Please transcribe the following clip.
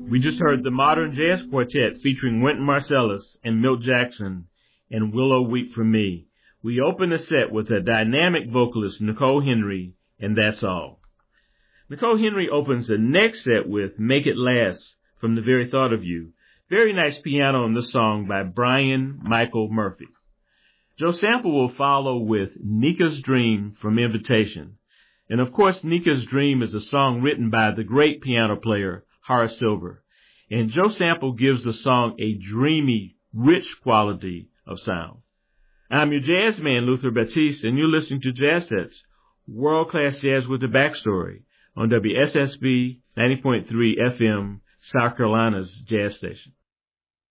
We just heard the Modern Jazz Quartet featuring Wynton Marsalis and Milt Jackson and Willow Weep for Me. We open the set with a dynamic vocalist, Nicole Henry, and That's All. Nicole Henry opens the next set with Make It Last from The Very Thought of You. Very nice piano on this song by Brian Michael Murphy. Joe Sample will follow with Nika's Dream from Invitation. And of course, Nika's Dream is a song written by the great piano player, Horace Silver. And Joe Sample gives the song a dreamy, rich quality of sound. I'm your jazz man, Luther Batiste, and you're listening to Jazz Sets, world-class jazz with a backstory on WSSB 90.3 FM, South Carolina's jazz station.